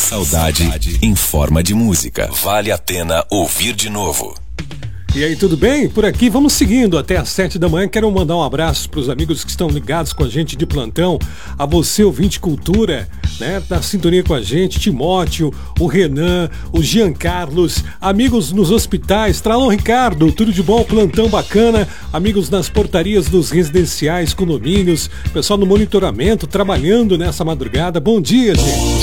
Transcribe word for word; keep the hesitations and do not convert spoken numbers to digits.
Saudade em forma de música. Vale a pena ouvir de novo. E aí, tudo bem? Por aqui, vamos seguindo até às sete da manhã. Quero mandar um abraço para os amigos que estão ligados com a gente de plantão. A você, ouvinte Cultura, né? Na sintonia com a gente, Timóteo, o Renan, o Jean Carlos, amigos nos hospitais, Tralão Ricardo, tudo de bom, plantão bacana, amigos nas portarias dos residenciais, condomínios, pessoal no monitoramento, trabalhando nessa madrugada. Bom dia, gente!